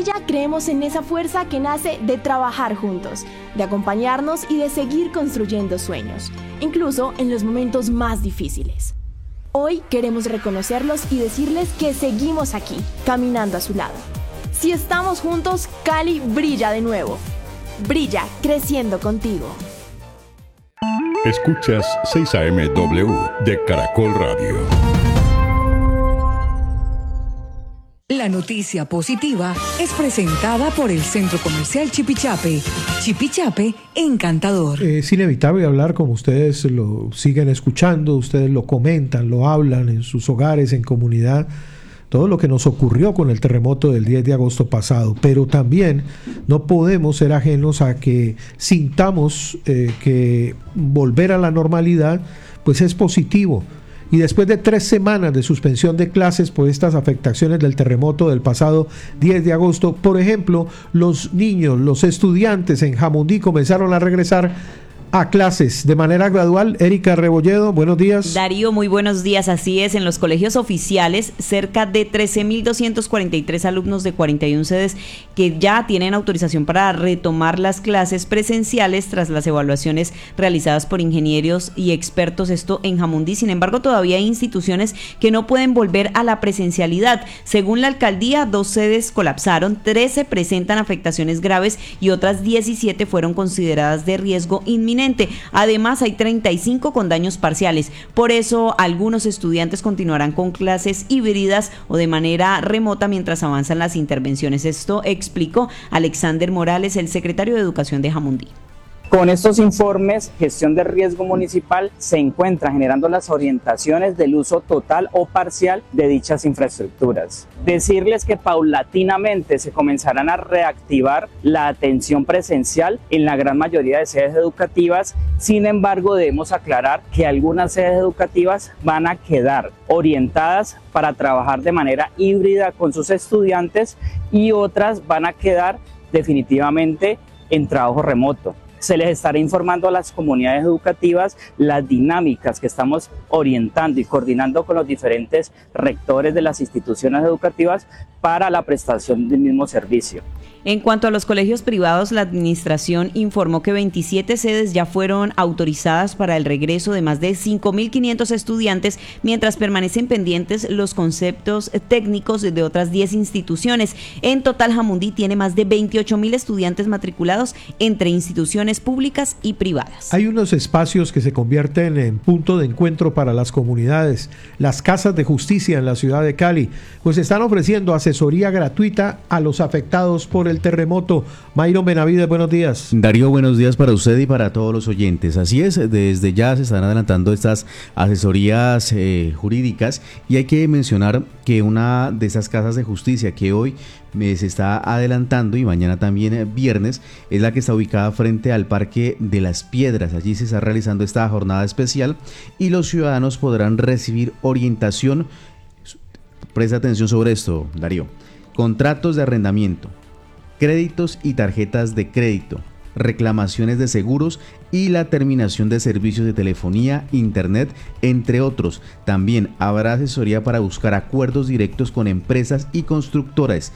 Brilla creemos en esa fuerza que nace de trabajar juntos, de acompañarnos y de seguir construyendo sueños, incluso en los momentos más difíciles. Hoy queremos reconocerlos y decirles que seguimos aquí, caminando a su lado. Si estamos juntos, Cali brilla de nuevo. Brilla, creciendo contigo. Escuchas 6am de Caracol Radio. La noticia positiva es presentada por el Centro Comercial Chipichape. Chipichape, encantador. Es inevitable hablar, como ustedes lo siguen escuchando, ustedes lo comentan, lo hablan en sus hogares, en comunidad, todo lo que nos ocurrió con el terremoto del 10 de agosto pasado, pero también no podemos ser ajenos a que sintamos que volver a la normalidad pues es positivo. Y después de 3 semanas de suspensión de clases por estas afectaciones del terremoto del pasado 10 de agosto, por ejemplo, los niños, los estudiantes en Jamundí comenzaron a regresar a clases de manera gradual. Erika Rebolledo, buenos días. Darío, muy buenos días. Así es, en los colegios oficiales, cerca de 13.243 alumnos de 41 sedes que ya tienen autorización para retomar las clases presenciales tras las evaluaciones realizadas por ingenieros y expertos, esto en Jamundí. Sin embargo, todavía hay instituciones que no pueden volver a la presencialidad. Según la alcaldía, 2 sedes colapsaron, 13 presentan afectaciones graves y otras 17 fueron consideradas de riesgo inminente. Además, hay 35 con daños parciales. Por eso, algunos estudiantes continuarán con clases híbridas o de manera remota mientras avanzan las intervenciones. Esto explicó Alexander Morales, el secretario de Educación de Jamundí. Con estos informes, Gestión de Riesgo Municipal se encuentra generando las orientaciones del uso total o parcial de dichas infraestructuras. Decirles que paulatinamente se comenzarán a reactivar la atención presencial en la gran mayoría de sedes educativas. Sin embargo, debemos aclarar que algunas sedes educativas van a quedar orientadas para trabajar de manera híbrida con sus estudiantes y otras van a quedar definitivamente en trabajo remoto. Se les estará informando a las comunidades educativas las dinámicas que estamos orientando y coordinando con los diferentes rectores de las instituciones educativas para la prestación del mismo servicio. En cuanto a los colegios privados, la administración informó que 27 sedes ya fueron autorizadas para el regreso de más de 5.500 estudiantes, mientras permanecen pendientes los conceptos técnicos de otras 10 instituciones. En total, Jamundí tiene más de 28.000 estudiantes matriculados entre instituciones públicas y privadas. Hay unos espacios que se convierten en punto de encuentro para las comunidades. Las casas de justicia en la ciudad de Cali pues están ofreciendo asesoría gratuita a los afectados por el terremoto. Mayron Benavides, buenos días. Darío, buenos días para usted y para todos los oyentes. Así es, desde ya se están adelantando estas asesorías jurídicas y hay que mencionar que una de esas casas de justicia que hoy se está adelantando y mañana también viernes es la que está ubicada frente al Parque de las Piedras. Allí se está realizando esta jornada especial y los ciudadanos podrán recibir orientación. Presta atención sobre esto, Darío. Contratos de arrendamiento, créditos y tarjetas de crédito, reclamaciones de seguros y la terminación de servicios de telefonía, internet, entre otros. También habrá asesoría para buscar acuerdos directos con empresas y constructoras,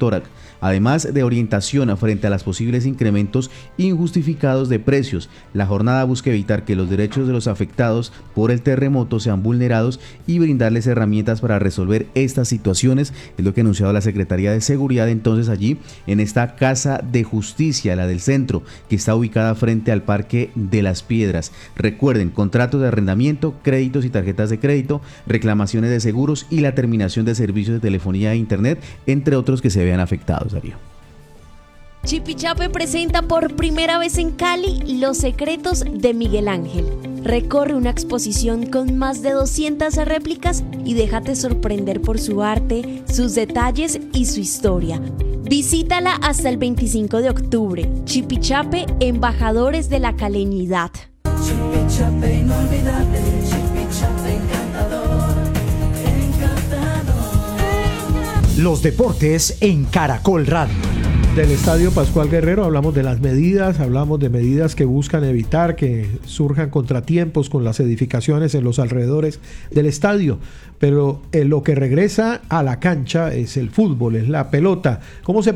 además de orientación frente a los posibles incrementos injustificados de precios. La jornada busca evitar que los derechos de los afectados por el terremoto sean vulnerados y brindarles herramientas para resolver estas situaciones, es lo que ha anunciado la Secretaría de Seguridad entonces allí en esta Casa de Justicia, la del centro, que está ubicada frente al Parque de las Piedras. Recuerden, contratos de arrendamiento, créditos y tarjetas de crédito, reclamaciones de seguros y la terminación de servicios de telefonía e internet, entre otros que se vean afectados, Darío. Chipichape presenta por primera vez en Cali Los Secretos de Miguel Ángel. Recorre una exposición con más de 200 réplicas y déjate sorprender por su arte, sus detalles y su historia. Visítala hasta el 25 de octubre. Chipichape, embajadores de la caleñidad. Chipichape inolvidable, Chipichape encantador, encantador. Los deportes en Caracol Radio. Del Estadio Pascual Guerrero hablamos de las medidas, hablamos de medidas que buscan evitar que surjan contratiempos con las edificaciones en los alrededores del estadio, pero lo que regresa a la cancha es el fútbol, es la pelota. ¿Cómo se